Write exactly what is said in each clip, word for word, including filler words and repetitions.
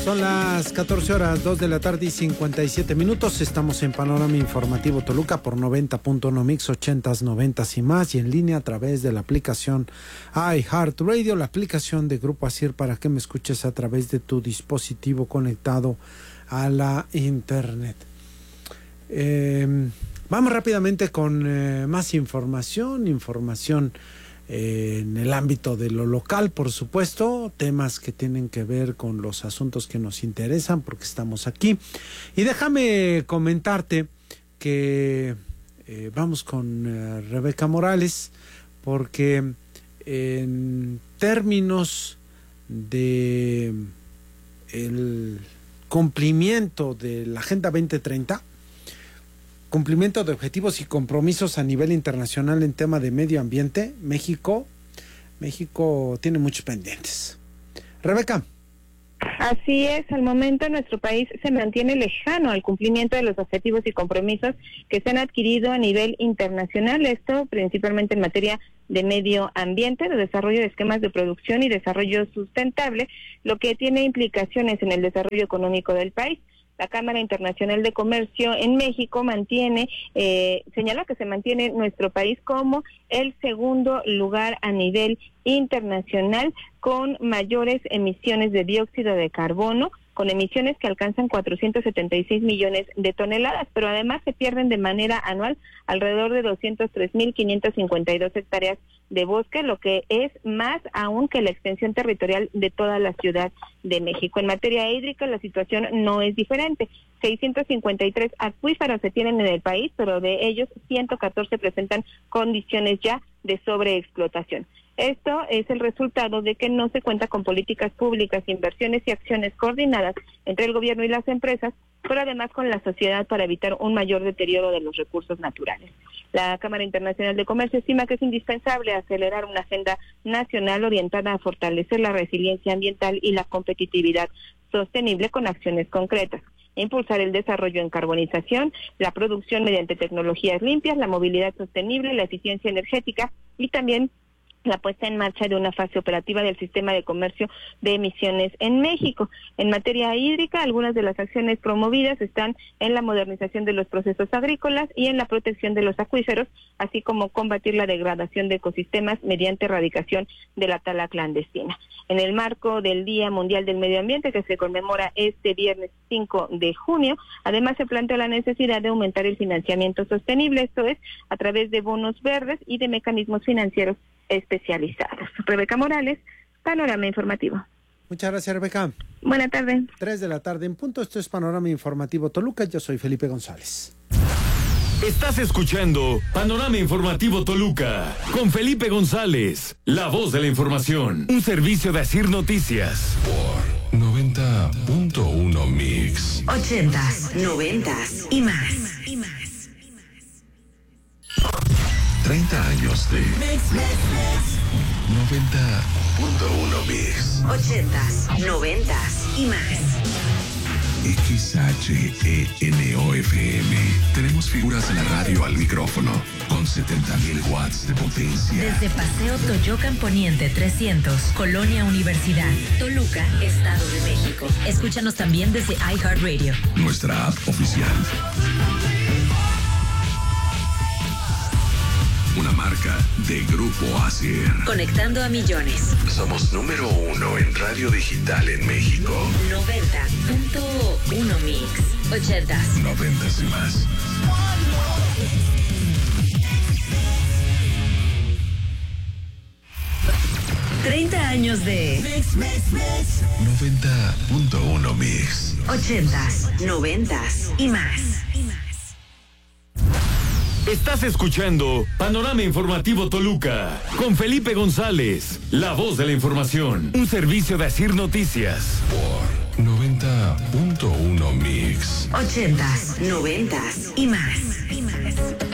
Son las catorce horas, dos de la tarde y cincuenta y siete minutos. Estamos en Panorama Informativo Toluca por noventa punto uno Mix, ochentas, noventas y más, y en línea a través de la aplicación iHeartRadio, la aplicación de Grupo Asir, para que me escuches a través de tu dispositivo conectado a la internet. Eh, vamos rápidamente con eh, más información, información eh, en el ámbito de lo local, por supuesto, temas que tienen que ver con los asuntos que nos interesan, porque estamos aquí. Y déjame comentarte que eh, vamos con eh, Rebeca Morales, porque en términos de el cumplimiento de la Agenda veinte treinta, cumplimiento de objetivos y compromisos a nivel internacional en tema de medio ambiente, México, México tiene muchos pendientes. Rebeca. Así es, al momento nuestro país se mantiene lejano al cumplimiento de los objetivos y compromisos que se han adquirido a nivel internacional, esto principalmente en materia de medio ambiente, de desarrollo de esquemas de producción y desarrollo sustentable, lo que tiene implicaciones en el desarrollo económico del país. La Cámara Internacional de Comercio en México mantiene, eh, señala que se mantiene nuestro país como el segundo lugar a nivel internacional con mayores emisiones de dióxido de carbono, con emisiones que alcanzan cuatrocientos setenta y seis millones de toneladas, pero además se pierden de manera anual alrededor de doscientos tres mil quinientas cincuenta y dos hectáreas de bosque, lo que es más aún que la extensión territorial de toda la Ciudad de México. En materia hídrica la situación no es diferente. seiscientos cincuenta y tres acuíferos se tienen en el país, pero de ellos ciento catorce presentan condiciones ya de sobreexplotación. Esto es el resultado de que no se cuenta con políticas públicas, inversiones y acciones coordinadas entre el gobierno y las empresas, pero además con la sociedad para evitar un mayor deterioro de los recursos naturales. La Cámara Internacional de Comercio estima que es indispensable acelerar una agenda nacional orientada a fortalecer la resiliencia ambiental y la competitividad sostenible con acciones concretas. Impulsar el desarrollo en carbonización, la producción mediante tecnologías limpias, la movilidad sostenible, la eficiencia energética y también la puesta en marcha de una fase operativa del sistema de comercio de emisiones en México. En materia hídrica, algunas de las acciones promovidas están en la modernización de los procesos agrícolas y en la protección de los acuíferos, así como combatir la degradación de ecosistemas mediante erradicación de la tala clandestina. En el marco del Día Mundial del Medio Ambiente, que se conmemora este viernes cinco de junio, además se plantea la necesidad de aumentar el financiamiento sostenible, esto es, a través de bonos verdes y de mecanismos financieros especializados. Rebeca Morales, Panorama Informativo. Muchas gracias, Rebeca. Buenas tardes. Tres de la tarde en punto. Esto es Panorama Informativo Toluca. Yo soy Felipe González. Estás escuchando Panorama Informativo Toluca con Felipe González, la voz de la información. Un servicio de Asir Noticias. Por noventa punto uno Mix. Ochentas, noventas y más. Y más. treinta años de Mix, mix, mix. noventa punto uno Mix. Ochentas, noventas y más. X H E N O F M. Tenemos figuras de la radio al micrófono con setenta mil watts de potencia. Desde Paseo Toyocan Poniente trescientos, Colonia Universidad, Toluca, Estado de México. Escúchanos también desde iHeartRadio, nuestra app oficial. Una marca de Grupo Asir. Conectando a millones. Somos número uno en radio digital en México. noventa punto uno Mix. Ochentas. Noventas y más. treinta años de Mix, mix, mix. noventa punto uno Mix. Ochentas, noventas y más. Estás escuchando Panorama Informativo Toluca con Felipe González, la voz de la información. Un servicio de Asir Noticias. Por noventa punto uno Mix. Ochentas, noventas y más. Y más.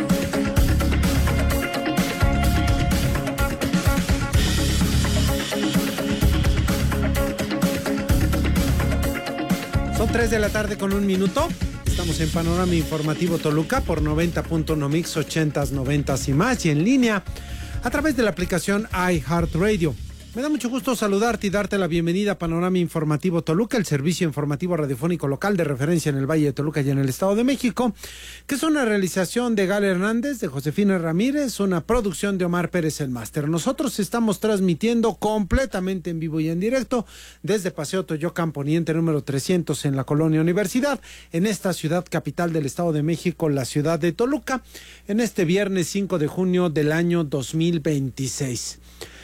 Son tres de la tarde con un minuto. Estamos en Panorama Informativo Toluca por noventa punto uno Mix, ochentas, noventas y más, y en línea a través de la aplicación iHeartRadio. Me da mucho gusto saludarte y darte la bienvenida a Panorama Informativo Toluca, el servicio informativo radiofónico local de referencia en el Valle de Toluca y en el Estado de México, que es una realización de Gal Hernández, de Josefina Ramírez, una producción de Omar Pérez el Máster. Nosotros estamos transmitiendo completamente en vivo y en directo desde Paseo Toyocan Poniente número trescientos en la Colonia Universidad, en esta ciudad capital del Estado de México, la ciudad de Toluca, en este viernes cinco de junio del año dos mil veintiséis.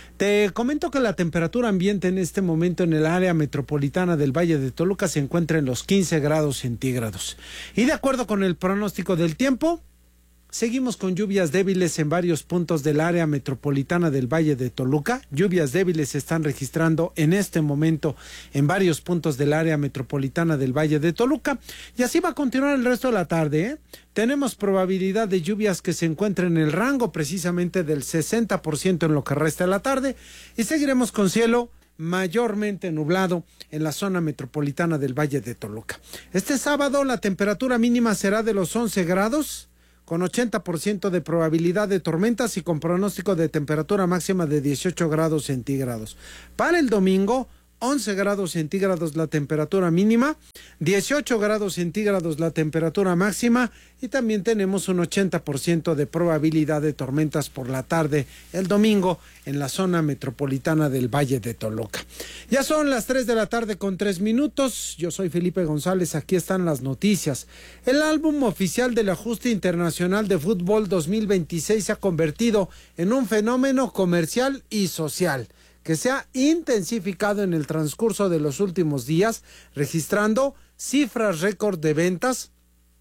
Te comento que la temperatura ambiente en este momento en el área metropolitana del Valle de Toluca se encuentra en los quince grados centígrados. Y de acuerdo con el pronóstico del tiempo, seguimos con lluvias débiles en varios puntos del área metropolitana del Valle de Toluca. Lluvias débiles se están registrando en este momento en varios puntos del área metropolitana del Valle de Toluca. Y así va a continuar el resto de la tarde, ¿eh? Tenemos probabilidad de lluvias que se encuentren en el rango precisamente del sesenta por ciento en lo que resta de la tarde. Y seguiremos con cielo mayormente nublado en la zona metropolitana del Valle de Toluca. Este sábado la temperatura mínima será de los once grados, con ochenta por ciento de probabilidad de tormentas y con pronóstico de temperatura máxima de dieciocho grados centígrados. Para el domingo, once grados centígrados la temperatura mínima, dieciocho grados centígrados la temperatura máxima y también tenemos un ochenta por ciento de probabilidad de tormentas por la tarde el domingo en la zona metropolitana del Valle de Toluca. Ya son las tres de la tarde con tres minutos. Yo soy Felipe González, aquí están las noticias. El álbum oficial del ajuste internacional de fútbol dos mil veintiséis se ha convertido en un fenómeno comercial y social que se ha intensificado en el transcurso de los últimos días, registrando cifras récord de ventas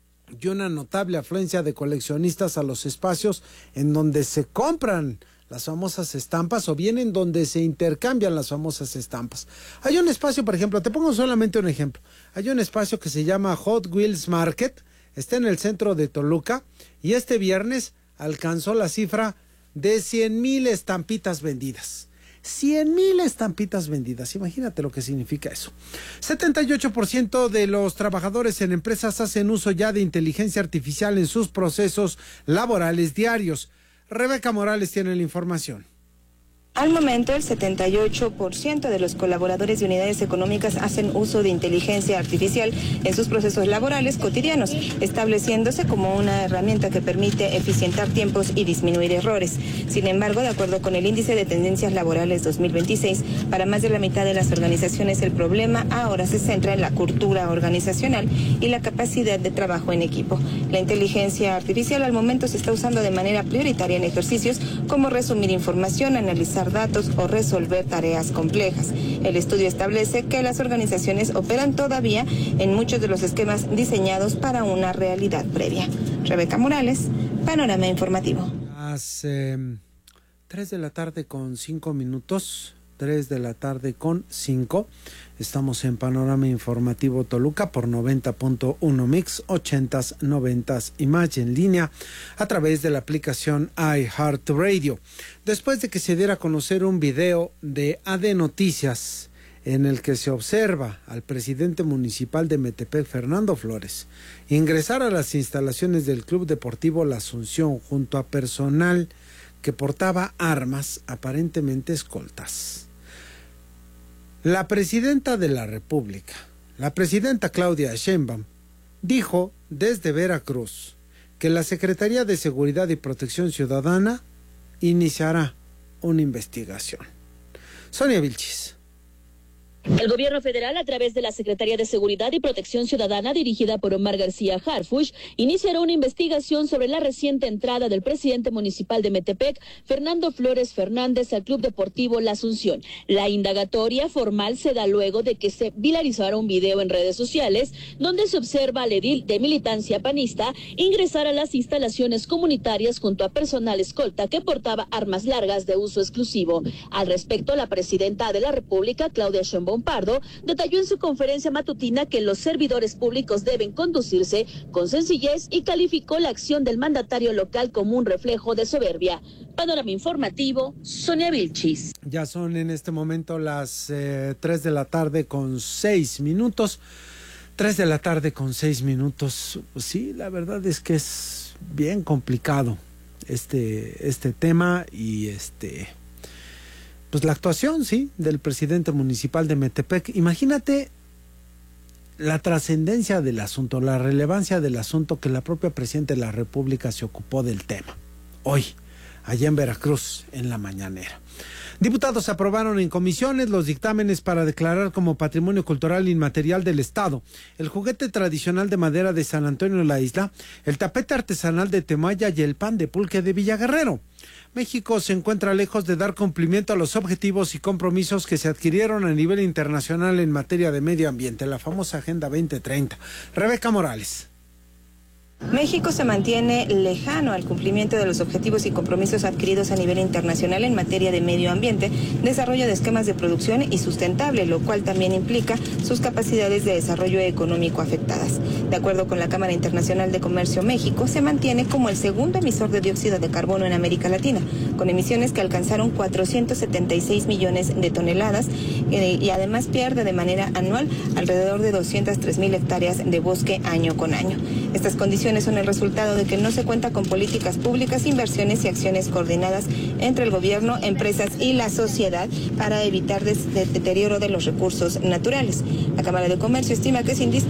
y una notable afluencia de coleccionistas a los espacios en donde se compran las famosas estampas o bien en donde se intercambian las famosas estampas. Hay un espacio, por ejemplo, te pongo solamente un ejemplo, hay un espacio que se llama Hot Wheels Market, está en el centro de Toluca y este viernes alcanzó la cifra de cien mil estampitas vendidas. cien mil estampitas vendidas, imagínate lo que significa eso. setenta y ocho por ciento de los trabajadores en empresas hacen uso ya de inteligencia artificial en sus procesos laborales diarios. Rebeca Morales tiene la información. Al momento, el setenta y ocho por ciento de los colaboradores de unidades económicas hacen uso de inteligencia artificial en sus procesos laborales cotidianos, estableciéndose como una herramienta que permite eficientar tiempos y disminuir errores. Sin embargo, de acuerdo con el Índice de Tendencias Laborales dos mil veintiséis, para más de la mitad de las organizaciones el problema ahora se centra en la cultura organizacional y la capacidad de trabajo en equipo. La inteligencia artificial al momento se está usando de manera prioritaria en ejercicios como resumir información, analizar datos o resolver tareas complejas. El estudio establece que las organizaciones operan todavía en muchos de los esquemas diseñados para una realidad previa. Rebeca Morales, Panorama Informativo. Las eh, tres de la tarde con cinco minutos, tres de la tarde con cinco. Estamos en Panorama Informativo Toluca por noventa punto uno Mix, ochentas, noventas y más y en línea a través de la aplicación iHeartRadio. Después de que se diera a conocer un video de A D Noticias en el que se observa al presidente municipal de Metepec, Fernando Flores, ingresar a las instalaciones del Club Deportivo La Asunción junto a personal que portaba armas, aparentemente escoltas. La presidenta de la República, la presidenta Claudia Sheinbaum, dijo desde Veracruz que la Secretaría de Seguridad y Protección Ciudadana iniciará una investigación. Sonia Vilchis. El gobierno federal, a través de la Secretaría de Seguridad y Protección Ciudadana, dirigida por Omar García Harfuch, iniciará una investigación sobre la reciente entrada del presidente municipal de Metepec, Fernando Flores Fernández, al Club Deportivo La Asunción. La indagatoria formal se da luego de que se viralizara un video en redes sociales donde se observa al edil de militancia panista ingresar a las instalaciones comunitarias junto a personal escolta que portaba armas largas de uso exclusivo. Al respecto, la presidenta de la República, Claudia Sheinbaum Pardo, detalló en su conferencia matutina que los servidores públicos deben conducirse con sencillez y calificó la acción del mandatario local como un reflejo de soberbia. Panorama Informativo, Sonia Vilchis. Ya son en este momento las eh, tres de la tarde con seis minutos. tres de la tarde con seis minutos. Sí, la verdad es que es bien complicado este, este tema y este... pues la actuación, sí, del presidente municipal de Metepec. Imagínate la trascendencia del asunto, la relevancia del asunto, que la propia presidenta de la República se ocupó del tema. Hoy, allá en Veracruz, en la mañanera. Diputados aprobaron en comisiones los dictámenes para declarar como patrimonio cultural inmaterial del Estado el juguete tradicional de madera de San Antonio de la Isla, el tapete artesanal de Temaya y el pan de pulque de Villaguerrero. México se encuentra lejos de dar cumplimiento a los objetivos y compromisos que se adquirieron a nivel internacional en materia de medio ambiente, la famosa Agenda veinte treinta. Rebeca Morales. México se mantiene lejano al cumplimiento de los objetivos y compromisos adquiridos a nivel internacional en materia de medio ambiente, desarrollo de esquemas de producción y sustentable, lo cual también implica sus capacidades de desarrollo económico afectadas. De acuerdo con la Cámara Internacional de Comercio, México se mantiene como el segundo emisor de dióxido de carbono en América Latina, con emisiones que alcanzaron cuatrocientos setenta y seis millones de toneladas eh, y además pierde de manera anual alrededor de doscientas tres mil hectáreas de bosque año con año. Estas condiciones son el resultado de que no se cuenta con políticas públicas, inversiones y acciones coordinadas entre el gobierno, empresas y la sociedad para evitar el deterioro de los recursos naturales. La Cámara de Comercio estima que es indispensable